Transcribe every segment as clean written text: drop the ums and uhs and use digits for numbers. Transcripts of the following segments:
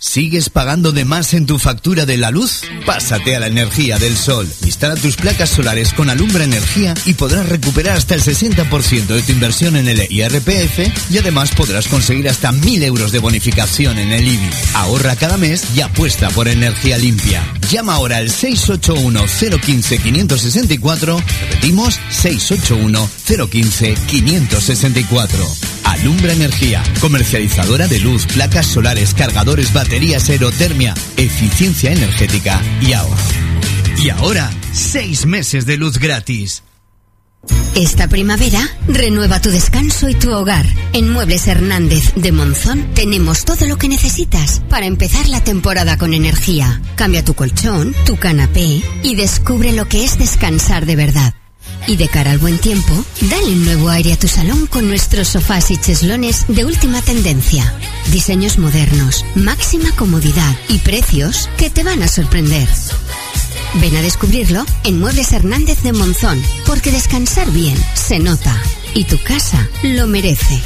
¿Sigues pagando de más en tu factura de la luz? Pásate a la energía del sol. Instala tus placas solares con Alumbra Energía y podrás recuperar hasta el 60% de tu inversión en el IRPF y además podrás conseguir hasta 1.000 euros de bonificación en el IBI. Ahorra cada mes y apuesta por energía limpia. Llama ahora al 681-015-564. Repetimos, 681-015-564. Alumbra Energía, comercializadora de luz, placas solares, cargadores, baterías, aerotermia, eficiencia energética y ahorro. Y ahora, 6 meses de luz gratis. Esta primavera, renueva tu descanso y tu hogar. En Muebles Hernández de Monzón tenemos todo lo que necesitas para empezar la temporada con energía. Cambia tu colchón, tu canapé y descubre lo que es descansar de verdad. Y de cara al buen tiempo, dale un nuevo aire a tu salón con nuestros sofás y cheslones de última tendencia. Diseños modernos, máxima comodidad y precios que te van a sorprender. Ven a descubrirlo en Muebles Hernández de Monzón, porque descansar bien se nota y tu casa lo merece.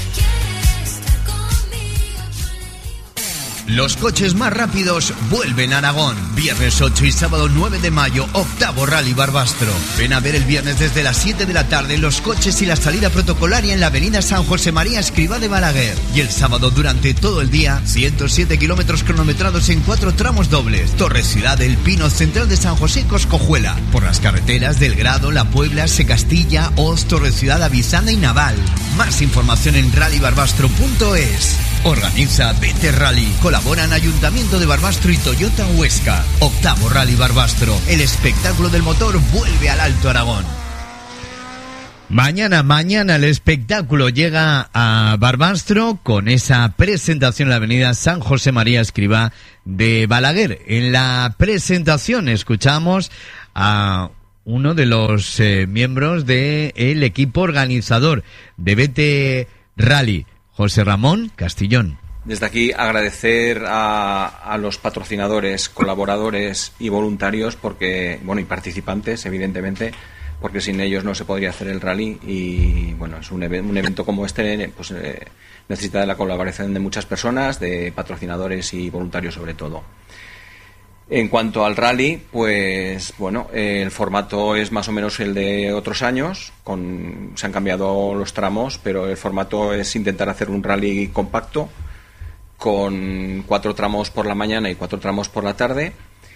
Los coches más rápidos vuelven a Aragón. Viernes 8 y sábado 9 de mayo, 8º Rally Barbastro. Ven a ver el viernes desde las 7 de la tarde los coches y la salida protocolaria en la avenida San José María Escrivá de Balaguer. Y el sábado durante todo el día, 107 kilómetros cronometrados en 4 tramos dobles. Torre Ciudad, El Pino, Central de San José, Coscojuela. Por las carreteras del Grado, La Puebla, Secastilla, Os, Torre Ciudad, Avisana y Naval. Más información en rallybarbastro.es. Organiza BT Rally. Colaboran Ayuntamiento de Barbastro y Toyota Huesca. 8º Rally Barbastro. El espectáculo del motor vuelve al Alto Aragón. Mañana el espectáculo llega a Barbastro con esa presentación en la avenida San José María Escrivá de Balaguer. En la presentación escuchamos a uno de los miembros del equipo organizador de BT Rally, José Ramón Castillón. Desde aquí agradecer a los patrocinadores, colaboradores y voluntarios porque, bueno, y participantes, evidentemente, porque sin ellos no se podría hacer el rally y, bueno, es un evento como este, pues necesita de la colaboración de muchas personas, de patrocinadores y voluntarios sobre todo. En cuanto al rally, pues bueno, el formato es más o menos el de otros años, se han cambiado los tramos, pero el formato es intentar hacer un rally compacto con 4 tramos por la mañana y 4 tramos por la tarde,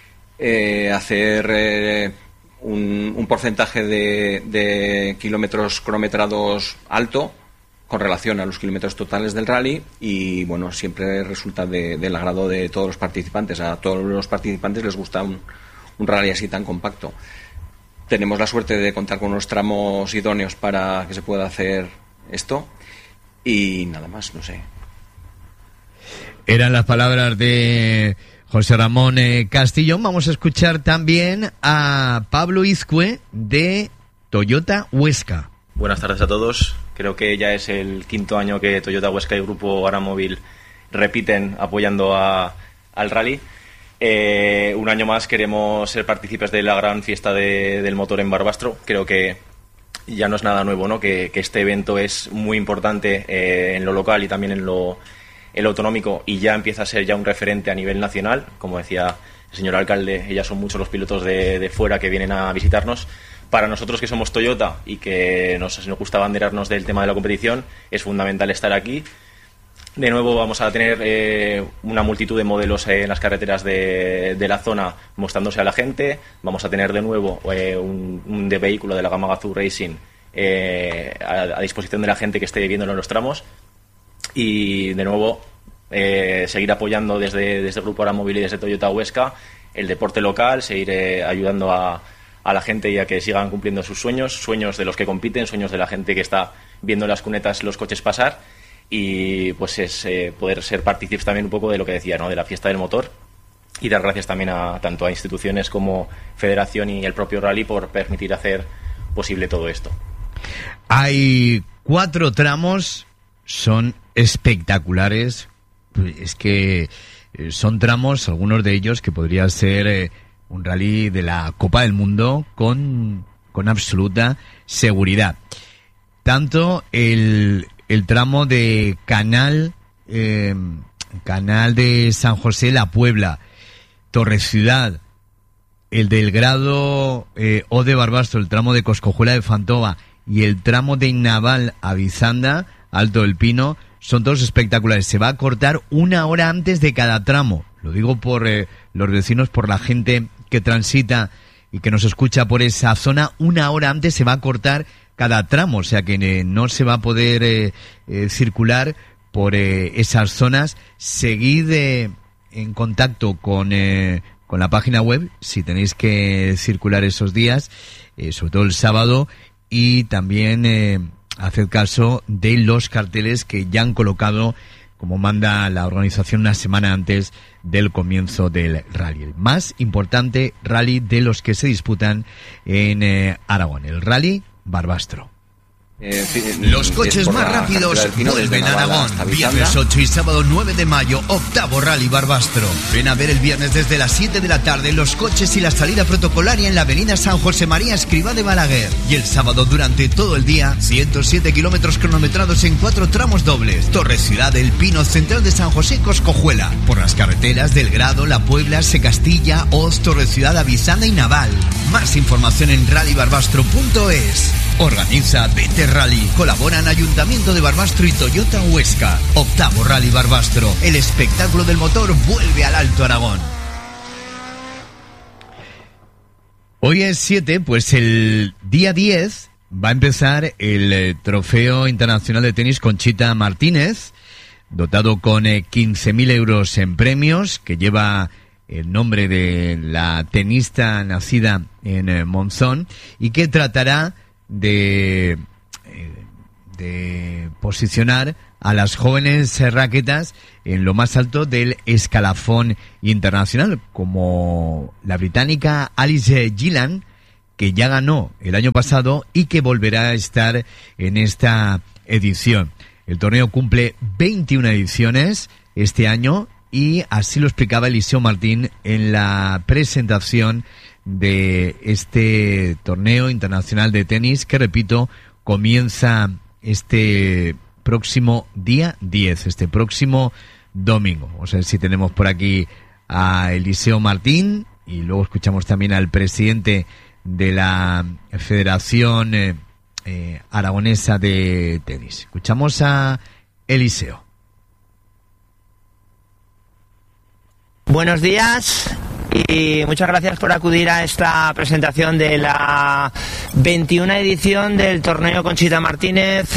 hacer un porcentaje de kilómetros cronometrados alto con relación a los kilómetros totales del rally y, bueno, siempre resulta del agrado de todos los participantes. A todos los participantes les gusta un rally así tan compacto. Tenemos la suerte de contar con unos tramos idóneos para que se pueda hacer esto y nada más, no sé. Eran las palabras de José Ramón Castillón. Vamos a escuchar también a Pablo Izcue de Toyota Huesca. Buenas tardes a todos. Creo que ya es el 5º año que Toyota Huesca y Grupo Aramóvil repiten apoyando al rally. Un año más queremos ser partícipes de la gran fiesta del motor en Barbastro. Creo que ya no es nada nuevo, ¿no? Que este evento es muy importante en lo local y también en lo autonómico y ya empieza a ser ya un referente a nivel nacional. Como decía el señor alcalde, ya son muchos los pilotos de fuera que vienen a visitarnos. Para nosotros que somos Toyota y que nos gusta abanderarnos del tema de la competición, es fundamental estar aquí. De nuevo vamos a tener una multitud de modelos en las carreteras de la zona mostrándose a la gente. Vamos a tener de nuevo un vehículo de la gama Gazoo Racing a disposición de la gente que esté viéndolo en los tramos. Y de nuevo seguir apoyando desde el Grupo Aramóvil y desde Toyota Huesca el deporte local, seguir ayudando a la gente y a que sigan cumpliendo sus sueños de los que compiten, sueños de la gente que está viendo las cunetas, los coches pasar y pues es poder ser partícipes también un poco de lo que decía, ¿no? De la fiesta del motor y dar gracias también tanto a instituciones como Federación y el propio Rally por permitir hacer posible todo esto. Hay 4 tramos, son espectaculares, es que son tramos, algunos de ellos que podría ser un rally de la Copa del Mundo con absoluta seguridad. Tanto el tramo de Canal Canal de San José, La Puebla, Torreciudad, el del Grado O de Barbastro, el tramo de Coscojuela de Fantova y el tramo de Innaval a Bizanda, Alto del Pino, son todos espectaculares. Se va a cortar 1 hora antes de cada tramo. Lo digo por los vecinos, por la gente que transita y que nos escucha por esa zona. 1 hora antes se va a cortar cada tramo, o sea que no se va a poder circular por esas zonas. Seguid en contacto con la página web si tenéis que circular esos días, sobre todo el sábado, y también haced caso de los carteles que ya han colocado, como manda la organización, 1 semana antes del comienzo del rally. El más importante rally de los que se disputan en Aragón, el Rally Barbastro. Los coches más rápidos vuelven a Aragón. Viernes 8 y sábado 9 de mayo, 8º Rally Barbastro. Ven a ver el viernes desde las 7 de la tarde los coches y la salida protocolaria en la avenida San José María Escrivá de Balaguer. Y el sábado durante todo el día, 107 kilómetros cronometrados en 4 tramos dobles. Torreciudad, El Pino, Central de San José, Coscojuela. Por las carreteras del Grado, La Puebla, Secastilla, Oz, Torreciudad, Avisanda y Naval. Más información en rallybarbastro.es. Organiza BT Rally. Colaboran Ayuntamiento de Barbastro y Toyota Huesca. 8º Rally Barbastro. El espectáculo del motor vuelve al Alto Aragón. Hoy es 7, pues el día 10 va a empezar el Trofeo Internacional de Tenis Conchita Martínez, dotado con 15.000 euros en premios, que lleva el nombre de la tenista nacida en Monzón y que tratará de posicionar a las jóvenes raquetas en lo más alto del escalafón internacional, como la británica Alice Gillan, que ya ganó el año pasado y que volverá a estar en esta edición. El torneo cumple 21 ediciones este año y así lo explicaba Eliseo Martín en la presentación de este torneo internacional de tenis que, repito, comienza este próximo día 10, este próximo domingo. Vamos a ver si tenemos por aquí a Eliseo Martín y luego escuchamos también al presidente de la Federación Aragonesa de Tenis. Escuchamos a Eliseo. Buenos días y muchas gracias por acudir a esta presentación de la 21 edición del torneo Conchita Martínez.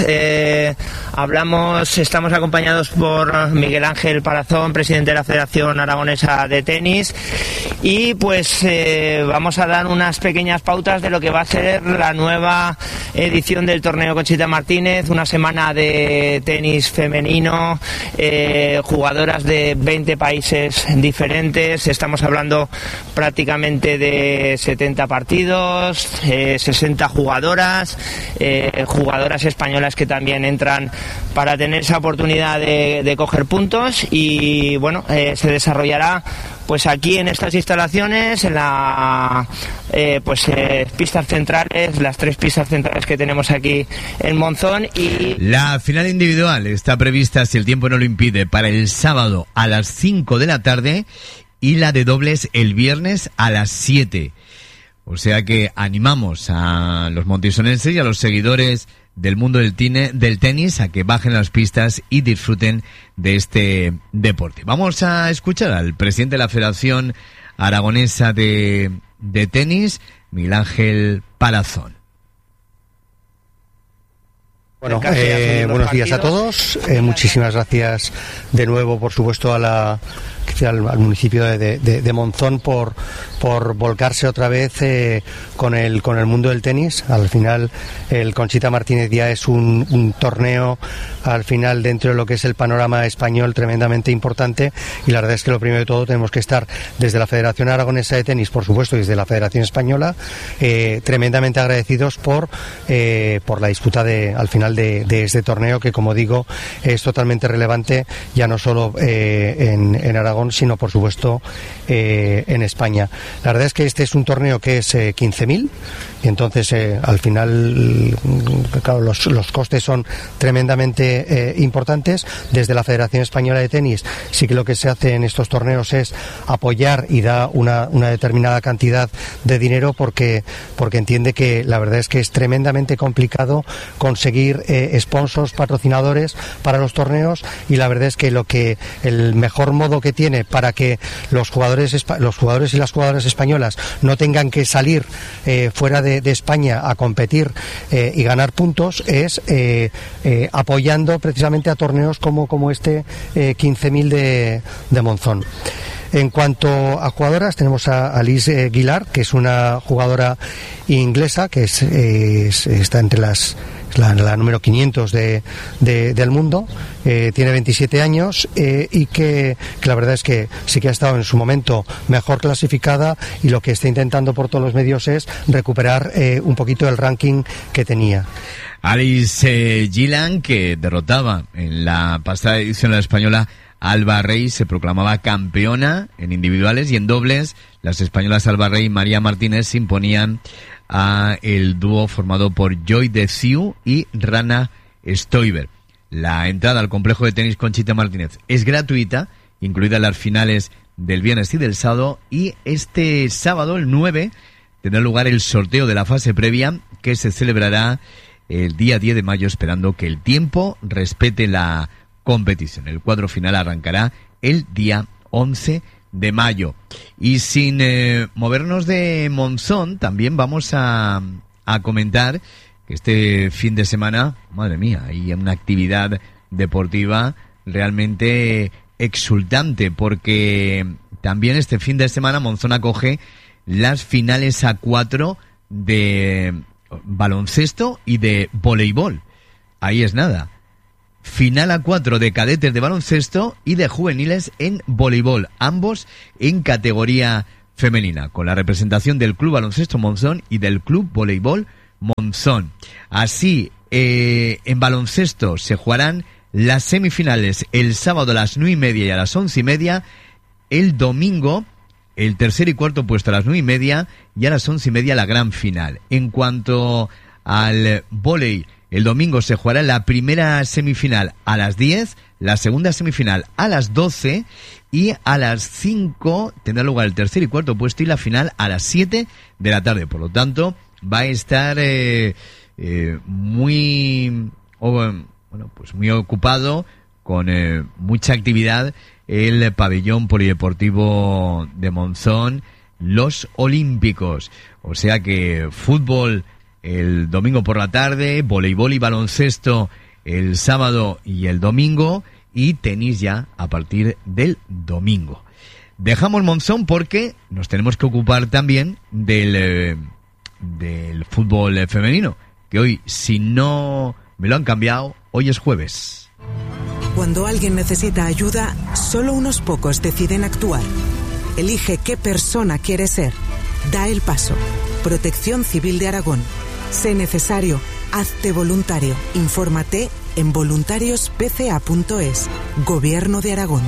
Estamos acompañados por Miguel Ángel Palazón, presidente de la Federación Aragonesa de Tenis, y pues vamos a dar unas pequeñas pautas de lo que va a ser la nueva edición del torneo Conchita Martínez, una semana de tenis femenino, jugadoras de 20 países diferentes. Estamos hablando prácticamente de 70 partidos, 60 jugadoras, jugadoras españolas que también entran para tener esa oportunidad de coger puntos, y bueno, se desarrollará pues aquí en estas instalaciones, en la pistas centrales, las 3 pistas centrales que tenemos aquí en Monzón. Y la final individual está prevista, si el tiempo no lo impide, para el sábado a las 5 de la tarde y la de dobles el viernes a las 7. O sea que animamos a los montisonenses y a los seguidores del mundo del tenis a que bajen las pistas y disfruten de este deporte. Vamos a escuchar al presidente de la Federación Aragonesa de Tenis, Miguel Ángel Palazón. Bueno, buenos días a todos. Muchísimas gracias de nuevo, por supuesto, al municipio de Monzón por volcarse otra vez con el mundo del tenis. Al final, el Conchita Martínez ya es un torneo, al final, dentro de lo que es el panorama español, tremendamente importante, y la verdad es que lo primero de todo tenemos que estar desde la Federación Aragonesa de Tenis, por supuesto, y desde la Federación Española, tremendamente agradecidos por la disputa al final de este torneo, que, como digo, es totalmente relevante, ya no solo en Aragón, Aragón, sino por supuesto en España. La verdad es que este es un torneo que es 15.000 y entonces al final, claro, los costes son tremendamente importantes. Desde la Federación Española de Tenis sí que lo que se hace en estos torneos es apoyar y da una determinada cantidad de dinero porque entiende que la verdad es que es tremendamente complicado conseguir sponsors, patrocinadores para los torneos, y la verdad es que el mejor modo que tiene para que los jugadores y las jugadoras españolas no tengan que salir fuera de España a competir y ganar puntos es apoyando precisamente a torneos como este 15.000 de Monzón. En cuanto a jugadoras, tenemos a Liz Guilar, que es una jugadora inglesa que está entre la número 500 del mundo, tiene 27 años y que la verdad es que sí que ha estado en su momento mejor clasificada, y lo que está intentando por todos los medios es recuperar un poquito el ranking que tenía. Alice Gillan, que derrotaba en la pasada edición de la española Alba Rey, se proclamaba campeona en individuales, y en dobles las españolas Alba Rey y María Martínez se imponían a el dúo formado por Joy de Ciu y Rana Stoiber. La entrada al complejo de tenis Conchita Martínez es gratuita, incluidas las finales del viernes y del sábado, y este sábado, el 9, tendrá lugar el sorteo de la fase previa, que se celebrará el día 10 de mayo, esperando que el tiempo respete la competición. El cuadro final arrancará el día 11 de mayo. Y sin movernos de Monzón, también vamos a comentar que este fin de semana, madre mía, hay una actividad deportiva realmente exultante, porque también este fin de semana Monzón acoge las finales A4 de baloncesto y de voleibol. Ahí es nada. Final A4 de cadetes de baloncesto y de juveniles en voleibol, ambos en categoría femenina, con la representación del Club Baloncesto Monzón y del Club Voleibol Monzón. Así, en baloncesto se jugarán las semifinales el sábado a las 9:30 y a las 11:30, el domingo el tercer y cuarto puesto a las 9:30 y a las 11:30 la gran final. En cuanto al vóley, el domingo se jugará la primera semifinal a las 10, la segunda semifinal a las 12 y a las 5 tendrá lugar el tercer y cuarto puesto y la final a las 7 de la tarde. Por lo tanto, va a estar muy ocupado, con mucha actividad, el pabellón polideportivo de Monzón, los Olímpicos. O sea que fútbol el domingo por la tarde, voleibol y baloncesto el sábado y el domingo, y tenis ya a partir del domingo. Dejamos Monzón porque nos tenemos que ocupar también del fútbol femenino, que hoy, si no me lo han cambiado, hoy es jueves. Cuando alguien necesita ayuda, solo unos pocos deciden actuar. Elige qué persona quieres ser. Da el paso. Protección Civil de Aragón. Sé necesario. Hazte voluntario. Infórmate en voluntariospca.es. Gobierno de Aragón.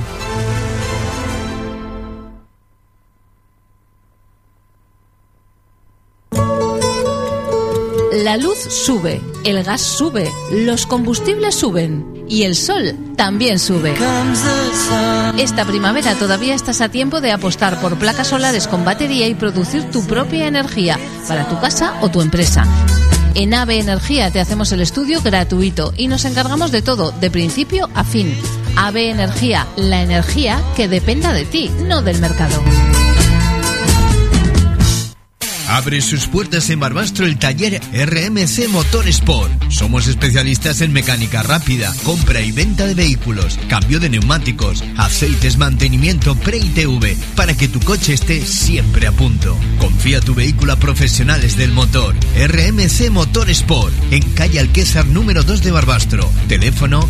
La luz sube, el gas sube, los combustibles suben y el sol también sube. Esta primavera todavía estás a tiempo de apostar por placas solares con batería y producir tu propia energía para tu casa o tu empresa. En AVE Energía te hacemos el estudio gratuito y nos encargamos de todo, de principio a fin. AVE Energía, la energía que dependa de ti, no del mercado. Abre sus puertas en Barbastro el taller RMC Motorsport. Somos especialistas en mecánica rápida, compra y venta de vehículos, cambio de neumáticos, aceites, mantenimiento pre-ITV, para que tu coche esté siempre a punto. Confía tu vehículo a profesionales del motor. RMC Motorsport, en calle Alquésar número 2 de Barbastro. Teléfono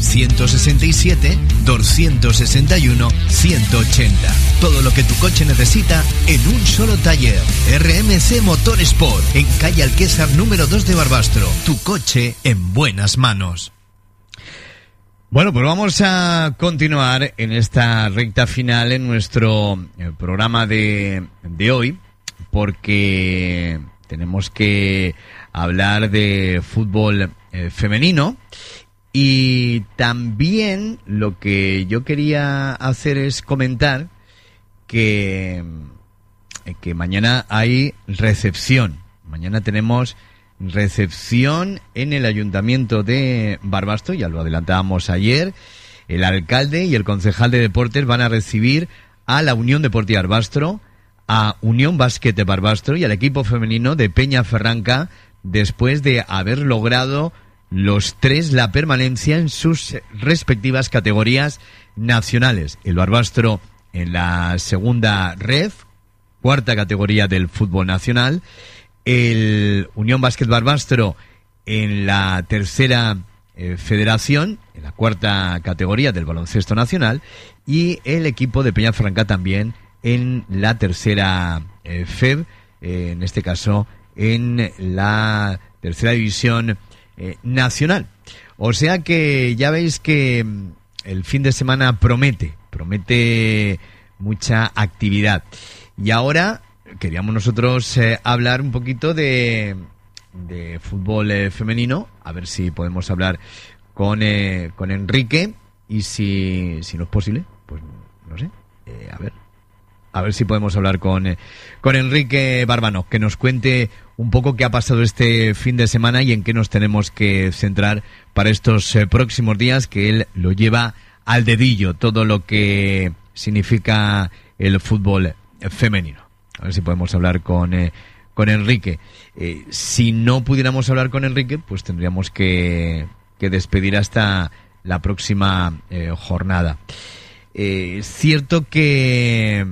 667-261-180. Todo lo que tu coche necesita en un solo taller. RMC Motorsport, en calle Alquésar número 2 de Barbastro. Tu coche en buenas manos. Bueno, pues vamos a continuar en esta recta final en nuestro programa de hoy, porque tenemos que hablar de fútbol femenino, y también lo que yo quería hacer es comentar que mañana hay recepción. Mañana tenemos recepción en el Ayuntamiento de Barbastro, ya lo adelantábamos ayer. El alcalde y el concejal de deportes van a recibir a la Unión Deportiva Barbastro, a Unión Básquet de Barbastro y al equipo femenino de Peñaferranca, después de haber logrado los tres la permanencia en sus respectivas categorías nacionales. El Barbastro en la segunda ref, cuarta categoría del fútbol nacional, el Unión Básquet Barbastro en la tercera federación, en la cuarta categoría del baloncesto nacional, y el equipo de Peñaferranca también en la tercera FEB, en este caso en la tercera división nacional. O sea que ya veis que el fin de semana promete mucha actividad. Y ahora queríamos nosotros hablar un poquito de fútbol femenino, a ver si podemos hablar con Enrique, y si no es posible, pues no sé, a ver si podemos hablar con Enrique Barbano, que nos cuente un poco qué ha pasado este fin de semana y en qué nos tenemos que centrar para estos próximos días, que él lo lleva al dedillo, todo lo que significa el fútbol femenino. A ver si podemos hablar con Enrique. Si no pudiéramos hablar con Enrique, pues tendríamos que despedir hasta la próxima jornada. Es cierto que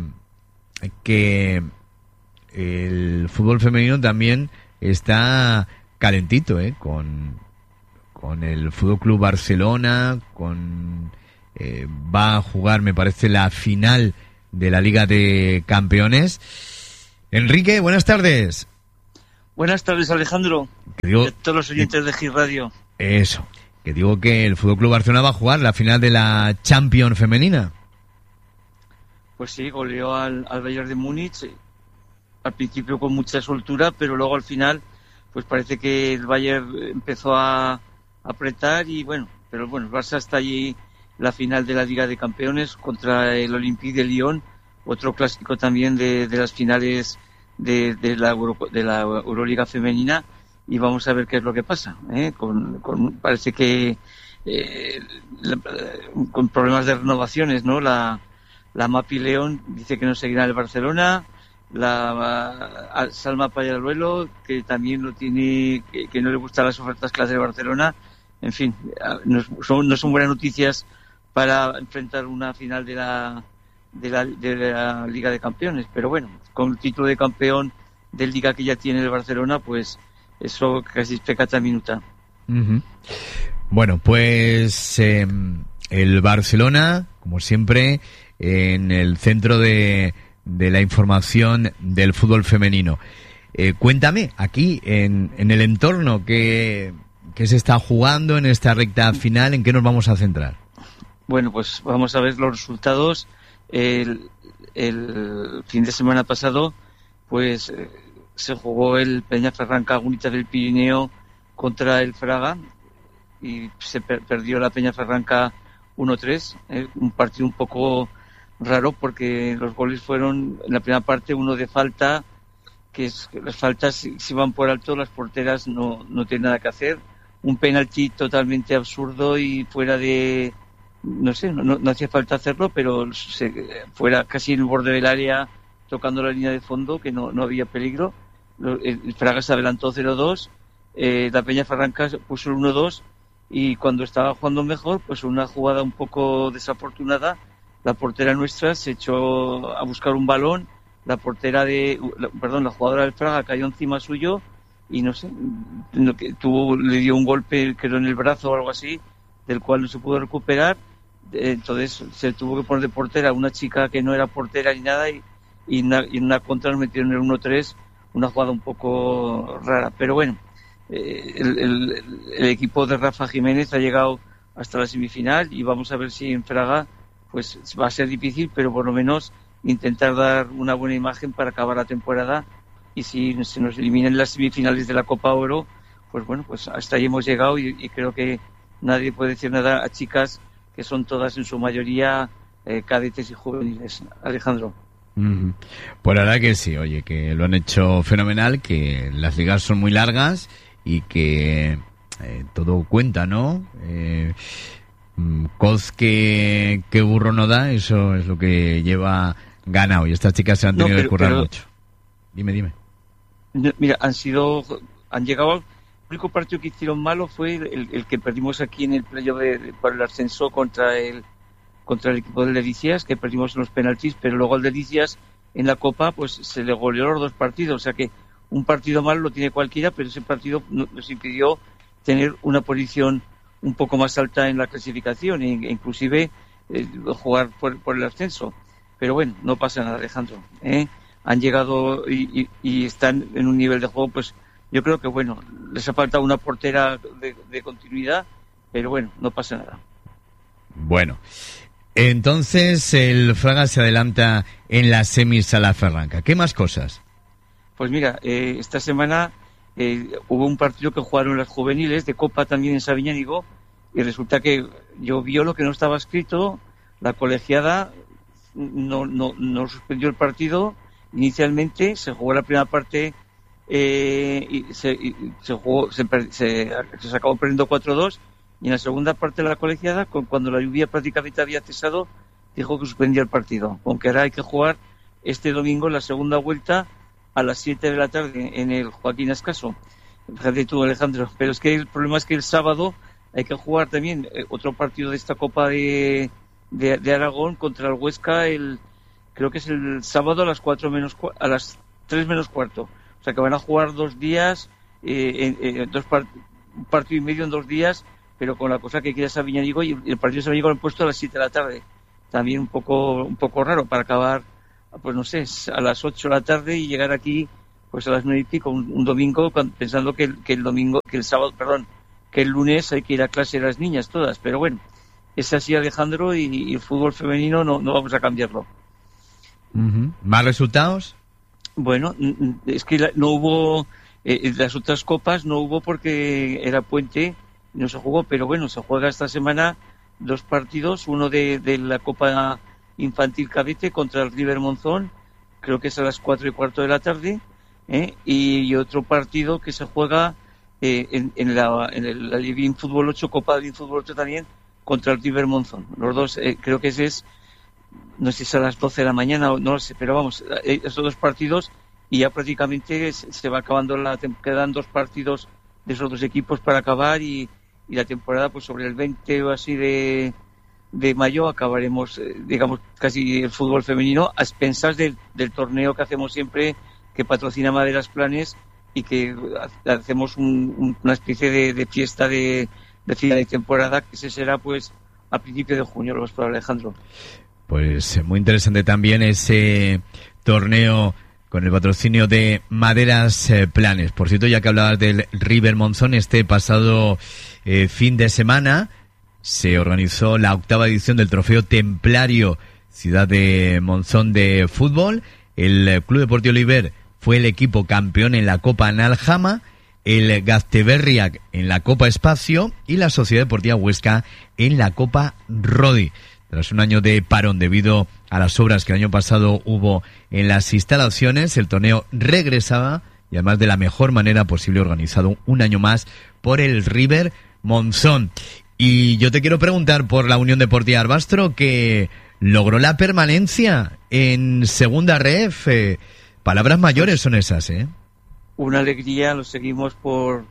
el fútbol femenino también está calentito, con el Fútbol Club Barcelona, va a jugar, me parece, la final de la Liga de Campeones. Enrique, buenas tardes. Buenas tardes, Alejandro. De todos los oyentes de Hit Radio. Eso, que digo que el Fútbol Club Barcelona va a jugar la final de la Champions femenina. Pues sí, goleó al Bayern de Múnich, al principio con mucha soltura, pero luego al final pues parece que el Bayern empezó a apretar y pero el Barça está allí, la final de la Liga de Campeones contra el Olympique de Lyon, otro clásico también de las finales de la Euroliga femenina, y vamos a ver qué es lo que pasa, parece que con problemas de renovaciones, ¿no? La Mapi León dice que no seguirá en el Barcelona, la Salma Pallaruelo, que también lo tiene, que no le gustan las ofertas que hace el Barcelona. En fin, no son buenas noticias para enfrentar una final de la Liga de Campeones, pero bueno, con el título de campeón de Liga que ya tiene el Barcelona, pues eso casi es pecata minuta. Uh-huh. Bueno, pues el Barcelona, como siempre, en el centro de la información del fútbol femenino. Cuéntame, aquí en el entorno que se está jugando en esta recta final, ¿en qué nos vamos a centrar? Bueno, pues vamos a ver los resultados. El fin de semana pasado, pues se jugó el Peñaferranca Unitas del Pirineo contra el Fraga y se perdió la Peñaferranca 1-3, un partido un poco raro porque los goles fueron en la primera parte uno de falta, que las faltas si van por alto las porteras no tienen nada que hacer, un penalti totalmente absurdo y fuera de, no sé, no hacía falta hacerlo, pero fuera casi en el borde del área tocando la línea de fondo, que no había peligro. El Fraga se adelantó 0-2, la Peñaferranca puso el 1-2 y cuando estaba jugando mejor, pues una jugada un poco desafortunada, la portera nuestra se echó a buscar un balón, la jugadora del Fraga cayó encima suyo y no sé, le dio un golpe, creo, en el brazo o algo así, del cual no se pudo recuperar. Entonces se tuvo que poner de portera una chica que no era portera ni nada y en una contra nos metieron el 1-3, una jugada un poco rara, pero bueno, el equipo de Rafa Jiménez ha llegado hasta la semifinal, y vamos a ver si en Fraga pues va a ser difícil, pero por lo menos intentar dar una buena imagen para acabar la temporada, y si se nos eliminan las semifinales de la Copa Oro, pues bueno, pues hasta ahí hemos llegado, y creo que nadie puede decir nada a chicas que son todas en su mayoría cadetes y juveniles. Alejandro. Pues la verdad que sí, oye, que lo han hecho fenomenal, que las ligas son muy largas y que todo cuenta, ¿no? Coz que burro no da, eso es lo que lleva ganado, y estas chicas se han tenido que currar mucho. Dime. Mira, han llegado. El único partido que hicieron malo fue el que perdimos aquí en el playoff por el ascenso contra el equipo de Delicias, que perdimos en los penaltis, pero luego al Delicias en la Copa pues se le goleó los 2 partidos, o sea que un partido malo lo tiene cualquiera, pero ese partido nos impidió tener una posición un poco más alta en la clasificación, e inclusive jugar por el ascenso. Pero bueno, no pasa nada, Alejandro, han llegado y están en un nivel de juego, pues yo creo que bueno, les ha faltado una portera de continuidad, pero bueno, no pasa nada. Bueno, entonces el Fraga se adelanta en las semis a la Ferranca. ¿Qué más cosas? Pues mira, esta semana hubo un partido que jugaron las juveniles de Copa también en Sabiñánigo, y resulta que llovió lo que no estaba escrito. La colegiada no suspendió el partido. Inicialmente se jugó la primera parte y se acabó perdiendo 4-2, y en la segunda parte de la colegiada, cuando la lluvia prácticamente había cesado, dijo que suspendía el partido, aunque ahora hay que jugar este domingo la segunda vuelta a las 7 de la tarde en el Joaquín Ascaso. Fíjate tú, Alejandro, pero es que el problema es que el sábado hay que jugar también otro partido de esta Copa de Aragón contra el Huesca, creo que es el sábado a las 3 menos cuarto. O sea que van a jugar 2 días, un partido y medio en 2 días, pero con la cosa que quiere Sabiñánigo, y el partido de Sabiñánigo lo han puesto a las 7 de la tarde. También un poco raro para acabar, pues no sé, a las 8 de la tarde y llegar aquí pues a las 9 y pico, un domingo, pensando que el lunes hay que ir a clase de las niñas todas. Pero bueno, es así, Alejandro, y el fútbol femenino no vamos a cambiarlo. ¿Más resultados? Bueno, es que no hubo, las otras copas no hubo porque era puente, no se jugó, pero bueno, se juega esta semana 2 partidos, uno de la Copa Infantil Cadete contra el River Monzón, creo que es a las 4:15 de la tarde, y otro partido que se juega en la Living Fútbol 8, Copa Living Fútbol 8 también, contra el River Monzón. Los dos, creo que ese es, no sé si es a las 12 de la mañana, no lo sé, pero vamos, esos 2 partidos, y ya prácticamente se va acabando quedan 2 partidos de esos 2 equipos para acabar, y la temporada pues sobre el 20 o así de mayo acabaremos, digamos, casi el fútbol femenino a expensas del torneo que hacemos siempre, que patrocina Maderas Planes, y que hacemos una especie de fiesta de final de temporada, que se será pues a principios de junio, lo más probable, Alejandro. Pues muy interesante también ese torneo con el patrocinio de Maderas Planes. Por cierto, ya que hablabas del River Monzón, este pasado fin de semana se organizó la 8ª edición del Trofeo Templario Ciudad de Monzón de fútbol. El Club Deportivo Oliver fue el equipo campeón en la Copa Naljama, el Gazteberriak en la Copa Espacio y la Sociedad Deportiva Huesca en la Copa Rodi. Tras un año de parón debido a las obras que el año pasado hubo en las instalaciones, el torneo regresaba, y además de la mejor manera posible, organizado un año más por el River Monzón. Y yo te quiero preguntar por la Unión Deportiva Arbastro, que logró la permanencia en Segunda Ref. Palabras mayores son esas, ¿eh? Una alegría, lo seguimos por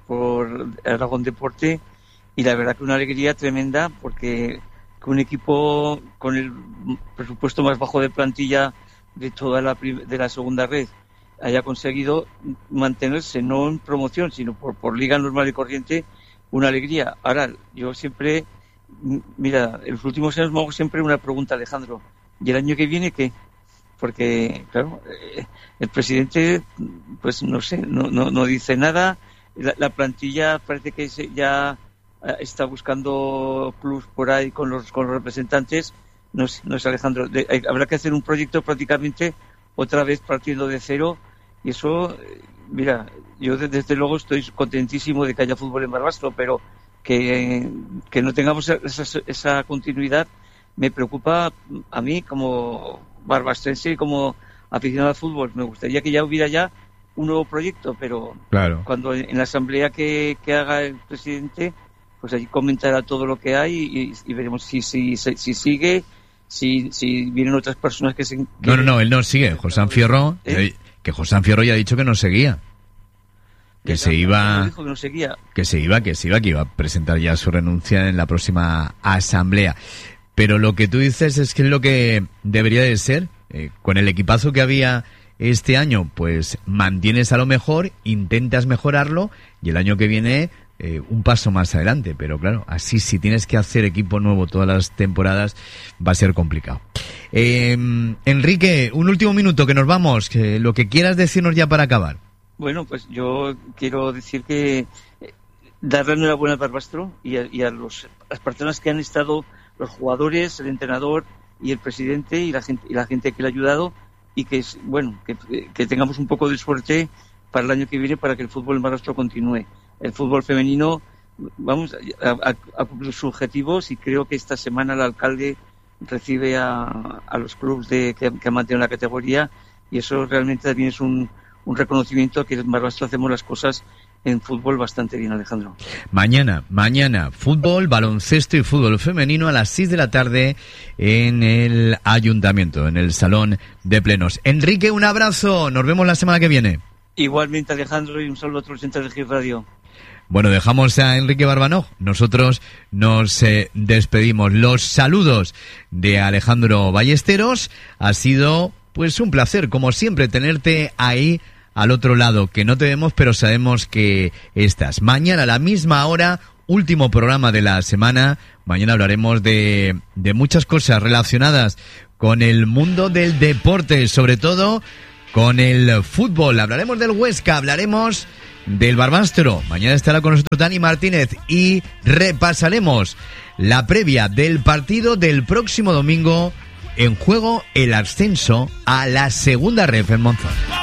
Aragón Deporte, y la verdad que una alegría tremenda, porque que un equipo con el presupuesto más bajo de plantilla de toda de la segunda red haya conseguido mantenerse, no en promoción, sino por liga normal y corriente, una alegría. Ahora, yo siempre, mira, en los últimos años me hago siempre una pregunta, Alejandro, ¿y el año que viene qué? Porque, claro, el presidente, pues no sé, no dice nada. La plantilla parece que ya está buscando plus por ahí con los representantes, no es Alejandro. Habrá que hacer un proyecto prácticamente otra vez partiendo de cero, y eso, mira, yo desde luego estoy contentísimo de que haya fútbol en Barbastro, pero que no tengamos esa continuidad me preocupa a mí como barbastrense y como aficionado al fútbol. Me gustaría que ya hubiera ya un nuevo proyecto, pero claro, cuando en la asamblea que haga el presidente, pues allí comentará todo lo que hay y veremos si sigue, si vienen otras personas que se... No, él no sigue. Josán Fierro, que Josán Fierro ya ha dicho que no seguía. Que se iba, que iba a presentar ya su renuncia en la próxima asamblea. Pero lo que tú dices es que es lo que debería de ser. Con el equipazo que había este año, pues mantienes a lo mejor, intentas mejorarlo y el año que viene un paso más adelante. Pero claro, así si tienes que hacer equipo nuevo todas las temporadas va a ser complicado. Enrique, un último minuto que nos vamos. Lo que quieras decirnos ya para acabar. Bueno, pues yo quiero decir que darle enhorabuena al Barbastro y a las personas que han estado, los jugadores, el entrenador y el presidente y la gente que le ha ayudado, y que que tengamos un poco de suerte para el año que viene para que el fútbol en Barbastro continúe. El fútbol femenino, vamos a cumplir sus objetivos, y creo que esta semana el alcalde recibe a los clubes que han mantenido la categoría, y eso realmente también es un reconocimiento que en Barbastro hacemos las cosas en fútbol bastante bien, Alejandro. Mañana, fútbol, baloncesto y fútbol femenino a las 6 de la tarde en el Ayuntamiento, en el Salón de Plenos. Enrique, un abrazo, nos vemos la semana que viene. Igualmente, Alejandro, y un saludo a todos los oyentes de Gil Radio. Bueno, dejamos a Enrique Barbanoj, nosotros nos despedimos. Los saludos de Alejandro Ballesteros. Ha sido pues un placer, como siempre, tenerte ahí al otro lado, que no te vemos, pero sabemos que estás. Mañana a la misma hora, último programa de la semana. Mañana hablaremos de muchas cosas relacionadas con el mundo del deporte, sobre todo con el fútbol. Hablaremos del Huesca, hablaremos del Barbastro. Mañana estará con nosotros Dani Martínez y repasaremos la previa del partido del próximo domingo, en juego el ascenso a la segunda ref en Monzón.